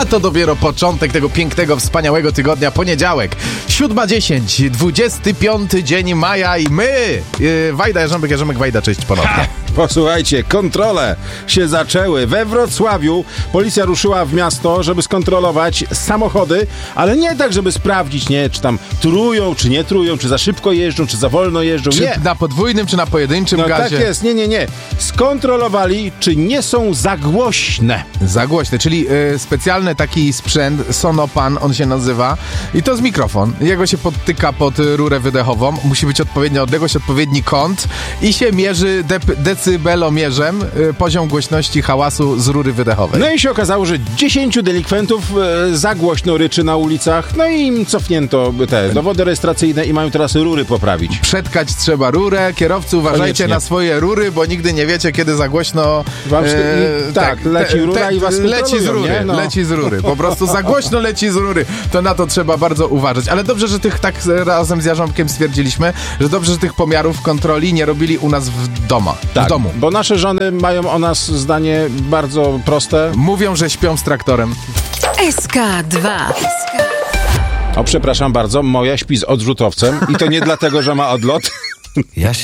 A to dopiero początek tego pięknego, wspaniałego tygodnia, poniedziałek, 7:10, 25 dzień maja i my, Wajda Jarząbek, Wajda, cześć ponownie. Posłuchajcie, kontrole się zaczęły. We Wrocławiu policja ruszyła w miasto, żeby skontrolować samochody, ale nie tak, żeby sprawdzić, czy tam trują, czy nie trują, czy za szybko jeżdżą, czy za wolno jeżdżą. Czy nie. na podwójnym, czy na pojedynczym gazie? Tak jest, nie. Skontrolowali, czy nie są za głośne. Za głośne, czyli specjalny taki sprzęt, Sonopan on się nazywa i to jest mikrofon. Jego się podtyka pod rurę wydechową, musi być odpowiednia odległość, odpowiedni kąt i się mierzy decybelomierzem poziom głośności hałasu z rury wydechowej. No i się okazało, że 10 delikwentów za głośno ryczy na ulicach, no i im cofnięto te dowody rejestracyjne i mają teraz rury poprawić. Przetkać trzeba rurę, kierowcy uważajcie Koniecznie na swoje rury, bo nigdy nie wiecie, kiedy za głośno leci rura i was leci z rury, nie? No. leci z rury, po prostu za głośno leci z rury, to na to trzeba bardzo uważać, ale dobrze, że tak razem z Jarząbkiem stwierdziliśmy, że dobrze, że tych pomiarów kontroli nie robili u nas w domu. Bo nasze żony mają o nas zdanie bardzo proste. Mówią, że śpią z traktorem. SK2. O, przepraszam bardzo, moja śpi z odrzutowcem i to nie dlatego, że ma odlot. Ja się